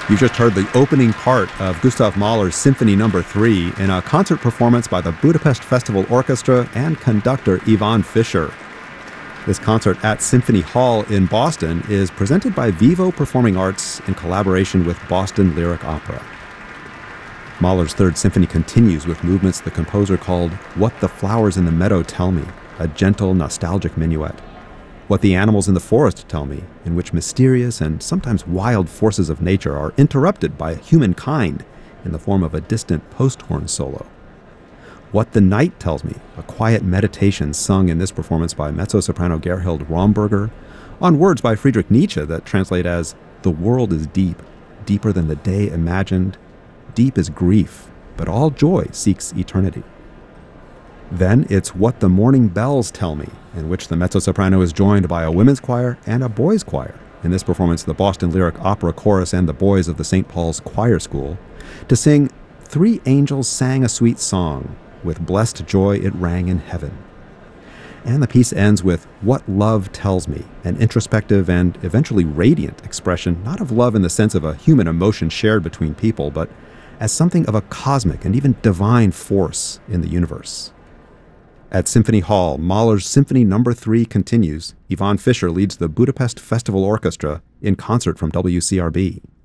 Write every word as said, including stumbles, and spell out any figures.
You just heard the opening part of Gustav Mahler's Symphony Number three in a concert performance by the Budapest Festival Orchestra and conductor Ivan Fischer. This concert at Symphony Hall in Boston is presented by Vivo Performing Arts in collaboration with Boston Lyric Opera. Mahler's Third Symphony continues with movements the composer called What the Flowers in the Meadow Tell Me, a gentle, nostalgic minuet. What the Animals in the Forest Tell Me, in which mysterious and sometimes wild forces of nature are interrupted by humankind in the form of a distant post-horn solo. What the Night Tells Me, a quiet meditation sung in this performance by mezzo-soprano Gerhild Romberger, on words by Friedrich Nietzsche that translate as, "The world is deep, deeper than the day imagined. Deep is grief, but all joy seeks eternity." Then it's What the Morning Bells Tell Me, in which the mezzo-soprano is joined by a women's choir and a boys' choir. In this performance, the Boston Lyric Opera Chorus and the boys of the Saint Paul's Choir School, to sing Three Angels Sang a Sweet Song, with blessed joy it rang in heaven. And the piece ends with What Love Tells Me, an introspective and eventually radiant expression, not of love in the sense of a human emotion shared between people, but as something of a cosmic and even divine force in the universe. At Symphony Hall, Mahler's Symphony Number three continues. Ivan Fischer leads the Budapest Festival Orchestra in concert from W C R B.